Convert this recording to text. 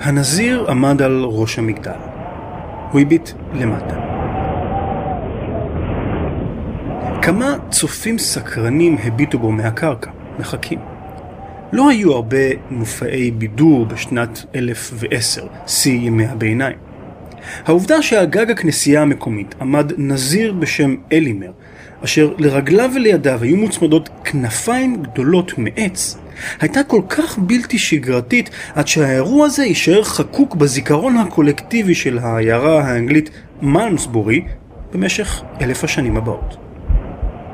הנזיר עמד על ראש המגדל. הוא הביט למטה. כמה צופים סקרנים הביטו בו מהקרקע, מחכים. לא היו הרבה מופעי בידור בשנת 1010, שיא ימי הביניים. העובדה שהגג הכנסייה המקומית עמד נזיר בשם אלימר, אשר לרגליו ולידיו היו מוצמדות כנפיים גדולות מעץ, הייתה כל כך בלתי שגרתית עד שהאירוע הזה יישאר חקוק בזיכרון הקולקטיבי של העיירה האנגלית מלמסבורי במשך 1000 השנים הבאות.